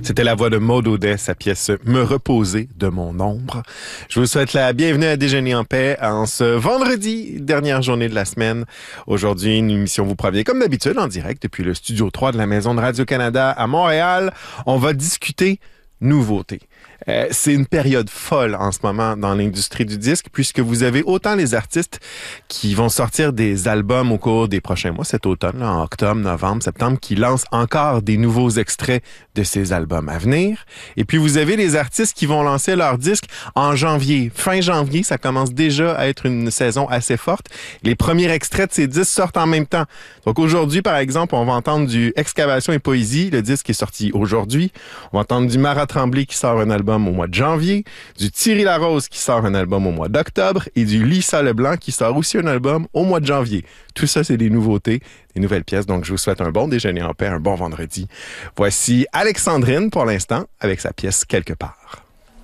C'était la voix de Maud Audet, sa pièce « Me reposer de mon ombre ». Je vous souhaite la bienvenue à Déjeuner en paix en ce vendredi, dernière journée de la semaine. Aujourd'hui, une émission vous provient comme d'habitude en direct depuis le studio 3 de la Maison de Radio-Canada à Montréal. On va discuter nouveautés. C'est une période folle en ce moment dans l'industrie du disque puisque vous avez autant les artistes qui vont sortir des albums au cours des prochains mois, cet automne, là, en octobre, novembre, septembre, qui lancent encore des nouveaux extraits de ces albums à venir. Et puis vous avez les artistes qui vont lancer leurs disques en janvier. Fin janvier, ça commence déjà à être une saison assez forte. Les premiers extraits de ces disques sortent en même temps. Donc aujourd'hui, par exemple, on va entendre du Excavation et Poésie, le disque est sorti aujourd'hui. On va entendre du Marat Tremblay qui sort un album au mois de janvier, du Thierry Larose qui sort un album au mois d'octobre et du Lisa Leblanc qui sort aussi un album au mois de janvier. Tout ça, c'est des nouveautés, des nouvelles pièces. Donc, je vous souhaite un bon déjeuner en paix, un bon vendredi. Voici Alexandrine pour l'instant avec sa pièce Quelque part.